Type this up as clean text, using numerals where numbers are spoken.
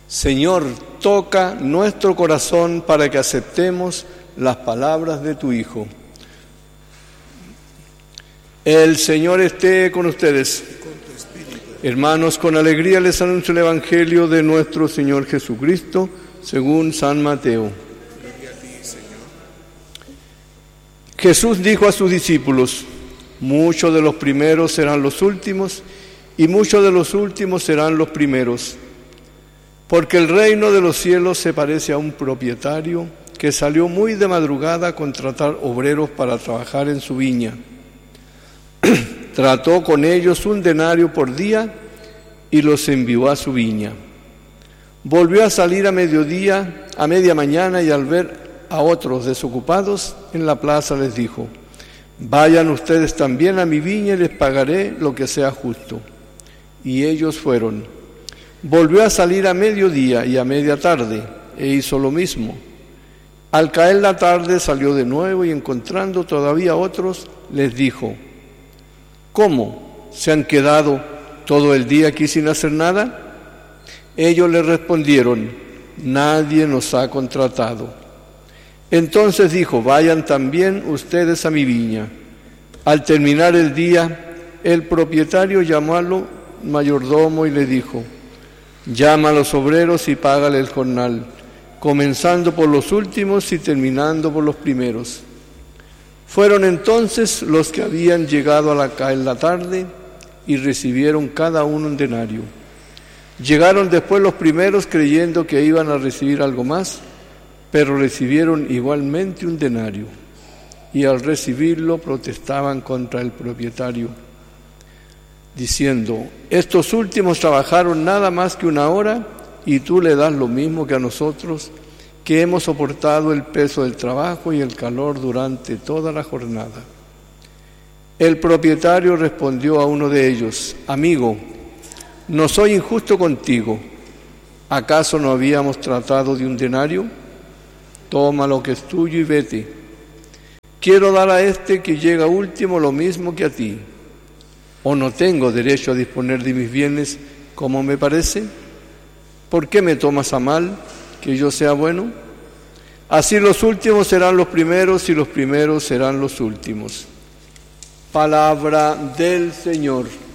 Señor, toca nuestro corazón para que aceptemos las palabras de tu Hijo. El Señor esté con ustedes. Hermanos, con alegría les anuncio el Evangelio de nuestro Señor Jesucristo, según San Mateo. Gloria a ti, Señor. Jesús dijo a sus discípulos: muchos de los primeros serán los últimos, y muchos de los últimos serán los primeros. Porque el reino de los cielos se parece a un propietario que salió muy de madrugada a contratar obreros para trabajar en su viña. Trató con ellos 1 denario por día y los envió a su viña. Volvió a salir a mediodía, a media mañana, y al ver a otros desocupados en la plaza les dijo: vayan ustedes también a mi viña y les pagaré lo que sea justo. Y ellos fueron. Volvió a salir a mediodía y a media tarde, e hizo lo mismo. Al caer la tarde salió de nuevo y encontrando todavía otros, les dijo: ¿cómo? ¿Se han quedado todo el día aquí sin hacer nada? Ellos le respondieron: nadie nos ha contratado. Entonces dijo: vayan también ustedes a mi viña. Al terminar el día, el propietario llamó al mayordomo y le dijo: llama a los obreros y págale el jornal, comenzando por los últimos y terminando por los primeros. Fueron entonces los que habían llegado a caer la tarde y recibieron cada uno 1 denario. Llegaron después los primeros creyendo que iban a recibir algo más, pero recibieron igualmente 1 denario. Y al recibirlo protestaban contra el propietario, diciendo: estos últimos trabajaron nada más que 1 hora y tú le das lo mismo que a nosotros, que hemos soportado el peso del trabajo y el calor durante toda la jornada. El propietario respondió a uno de ellos: amigo, no soy injusto contigo. ¿Acaso no habíamos tratado de 1 denario? Toma lo que es tuyo y vete. Quiero dar a este que llega último lo mismo que a ti. ¿O no tengo derecho a disponer de mis bienes como me parece? ¿Por qué me tomas a mal que yo sea bueno? Así los últimos serán los primeros y los primeros serán los últimos. Palabra del Señor.